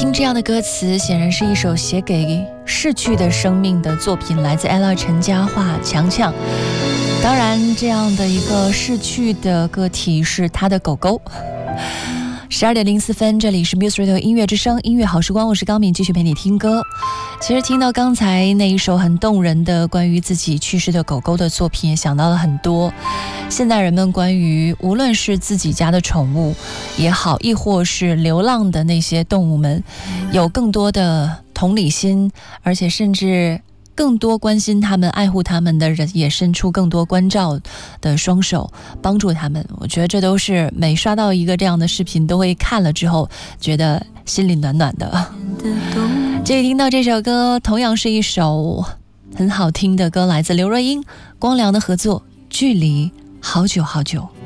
音这样的歌词显然是一首写给逝去的生命的作品，来自 Ella 陈嘉桦强强。当然这样的一个逝去的个体是他的狗狗。12点04分，这里是 Muse Radio 音乐之声，音乐好时光，我是高敏，继续陪你听歌。其实听到刚才那一首很动人的关于自己去世的狗狗的作品，也想到了很多现代人们关于无论是自己家的宠物也好，亦或是流浪的那些动物们，有更多的同理心，而且甚至更多关心他们爱护他们的人也伸出更多关照的双手帮助他们。我觉得这都是每刷到一个这样的视频都会看了之后觉得心里暖暖的。这里听到这首歌同样是一首很好听的歌，来自刘若英光良的合作《距离好久好久》。